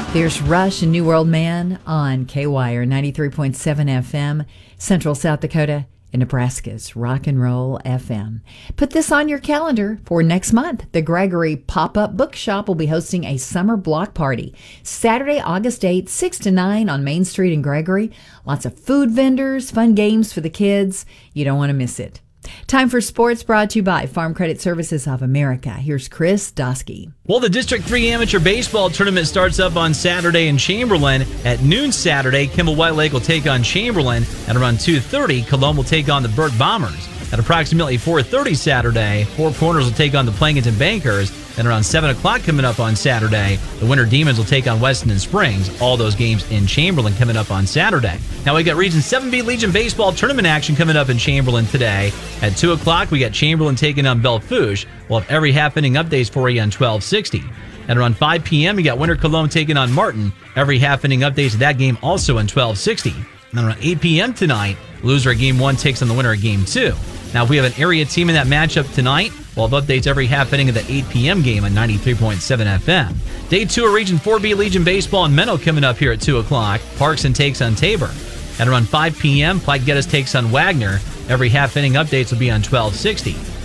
There's Rush and New World Man on K-Wire 93.7 FM, Central South Dakota and Nebraska's Rock and Roll FM. Put this on your calendar for next month. The Gregory Pop-Up Bookshop will be hosting a summer block party Saturday, August 8th, 6 to 9 on Main Street in Gregory. Lots of food vendors, fun games for the kids. You don't want to miss it. Time for sports, brought to you by Farm Credit Services of America. Here's Chris Dosky. Well, the District 3 Amateur Baseball Tournament starts up on Saturday in Chamberlain. At noon Saturday, Kimball White Lake will take on Chamberlain. At around 2:30, Cologne will take on the Burke Bombers. At approximately 4:30 Saturday, Four Corners will take on the Plankinton Bankers. And around 7 o'clock coming up on Saturday, the Winter Demons will take on Weston and Springs. All those games in Chamberlain coming up on Saturday. Now we got Region 7B Legion Baseball Tournament action coming up in Chamberlain today. At 2 o'clock, we got Chamberlain taking on Belle Fourche. We'll have every half-inning updates for you on 1260. At around 5 p.m., you got Winter Cologne taking on Martin. Every half-inning updates of that game also on 1260. And around 8 p.m. tonight, loser of Game 1 takes on the winner of Game 2. Now, we have an area team in that matchup tonight. We'll have updates every half inning of the 8 p.m. game on 93.7 FM. Day 2 of Region 4B Legion Baseball in Menno coming up here at 2 o'clock. Parkson takes on Tabor. At around 5 p.m., Pike Geddes takes on Wagner. Every half inning updates will be on 1260.